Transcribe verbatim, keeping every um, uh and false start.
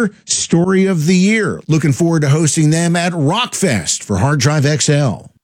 Twitter Story of the Year. Looking forward to hosting them at Rockfest for Hard Drive X L.